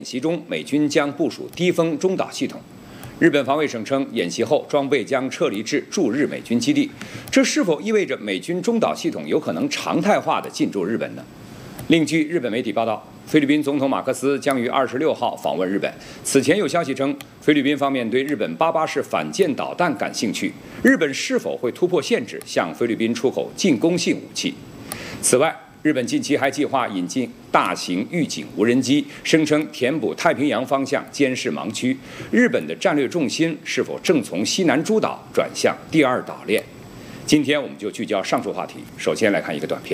演习中，美军将部署低风中导系统。日本防卫省称，演习后装备将撤离至驻日美军基地。这是否意味着美军中导系统有可能常态化的进驻日本呢？另据日本媒体报道，菲律宾总统马克思将于26号访问日本。此前有消息称，菲律宾方面对日本88式反舰导弹感兴趣，日本是否会突破限制向菲律宾出口进攻性武器？此外，日本近期还计划引进大型预警无人机，声称填补太平洋方向监视盲区。日本的战略重心是否正从西南诸岛转向第二岛链？今天我们就聚焦上述话题。首先来看一个短片。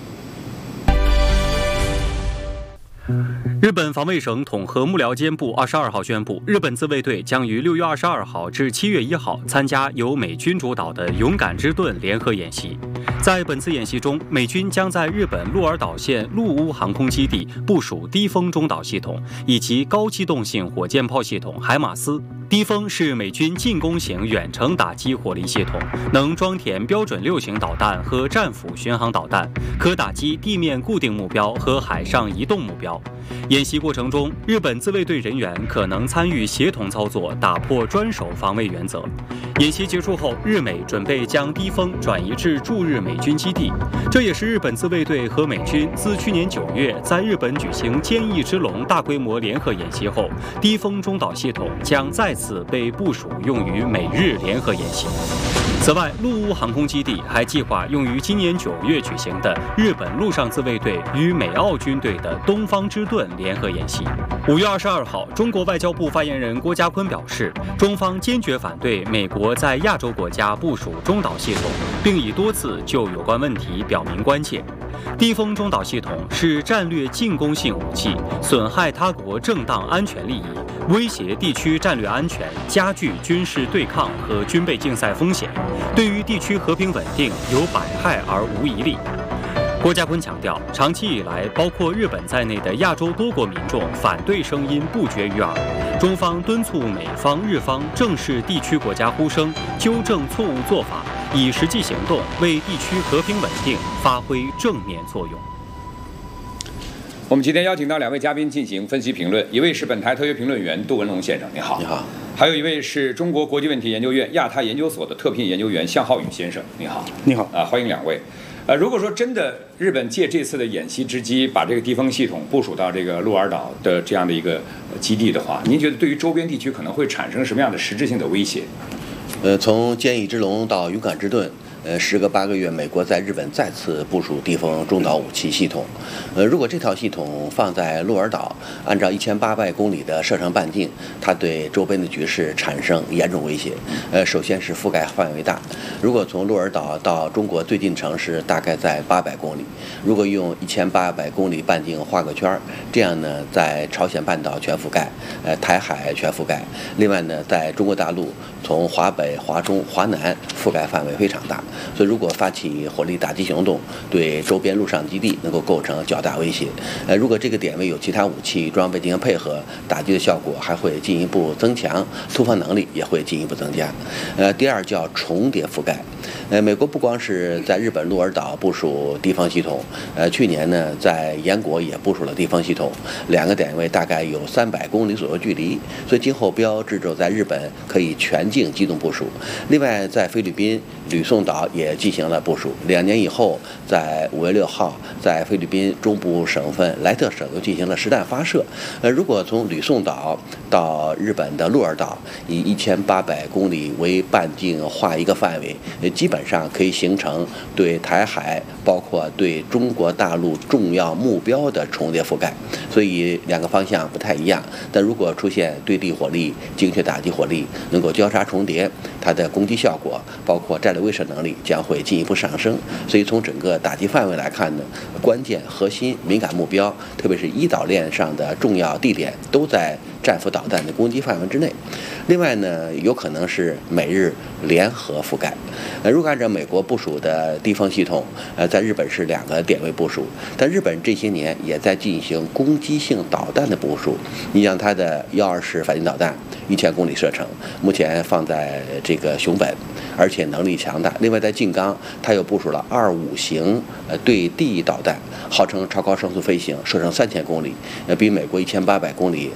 日本防卫省统合幕僚监部22号宣布，日本自卫队将于6月22号至7月1号参加由美军主导的勇敢之盾联合演习。在本次演习中，美军将在日本鹿儿岛县陆屋航空基地部署低风中导系统以及高机动性火箭炮系统海马斯。低风是美军进攻型远程打击火力系统，能装填标准6型导弹和战斧巡航导弹，可打击地面固定目标和海上移动目标。演习过程中，日本自卫队人员可能参与协同操作，打破专守防卫原则。演习结束后，日美准备将低风转移至驻日美军基地，这也是日本自卫队和美军自去年9月在日本举行坚毅之龙大规模联合演习后，低风中导系统将再次被部署用于美日联合演习。此外，陆屋航空基地还计划用于今年9月举行的日本陆上自卫队与美澳军队的东方之盾联合演习。5月22号，中国外交部发言人郭家坤表示，中方坚决反对美国在亚洲国家部署中导系统，并已多次就有关问题表明关切。低风中导系统是战略进攻性武器，损害他国正当安全利益，威胁地区战略安全，加剧军事对抗和军备竞赛风险，对于地区和平稳定有百害而无一利。郭家坤强调，长期以来，包括日本在内的亚洲多国民众反对声音不绝于耳。中方敦促美方、日方正视地区国家呼声，纠正错误做法，以实际行动为地区和平稳定发挥正面作用。 我们今天邀请到2位嘉宾进行分析评论，一位是本台特约评论员杜文龙先生，你好。 你好。 还有一位是中国国际问题研究院亚太研究所的特聘研究员向浩宇先生，你好。 你好。 欢迎2位。如果说真的日本借这次的演习之机，把这个低风系统部署到这个鹿儿岛的这样的一个基地的话，您觉得对于周边地区可能会产生什么样的实质性的威胁？ 从坚毅之龙到勇敢之盾。时隔8个月，美国在日本再次部署低风中导武器系统。如果这套系统放在鹿儿岛，按照1800公里的射程半径，它对周边的局势产生严重威胁。首先是覆盖范围大，如果从鹿儿岛到中国最近城市大概在800公里，如果用1800公里半径画个圈，这样呢，在朝鲜半岛全覆盖，台海全覆盖。另外呢，在中国大陆从华北、华中、华南覆盖范围非常大。所以，如果发起火力打击行动，对周边陆上基地能够构成较大威胁。如果这个点位有其他武器装备进行配合，打击的效果还会进一步增强，突防能力也会进一步增加。第二叫重叠覆盖。美国不光是在日本鹿儿岛部署低风系统，去年呢在岩国也部署了低风系统，2个点位大概有300公里左右距离，所以今后标志着在日本可以全境机动部署。另外，在菲律宾吕宋岛也进行了部署，2年以后，在5月6号，在菲律宾中部省份莱特省又进行了实弹发射。如果从吕宋岛到日本的鹿儿岛，以1800公里为半径画一个范围，基本上可以形成对台海，包括对中国大陆重要目标的重叠覆盖。所以2个方向不太一样，但如果出现对地火力、精确打击火力能够交叉重叠，它的攻击效果，包括战略威慑能力将会进一步上升。所以从整个打击范围来看呢，关键、核心、敏感目标，特别是一岛链上的重要地点，都在战斧导弹的攻击范围之内。另外呢，有可能是美日联合覆盖。如果按照美国部署的低风系统，在日本是2个点位部署，但日本这些年也在进行攻击性导弹的部署。你像它的120式反舰导弹，1000公里射程，目前放在这个熊本，而且能力强大。另外，在静冈，它又部署了25型对地导弹，号称超高声速飞行，射程3000公里，比美国1800公里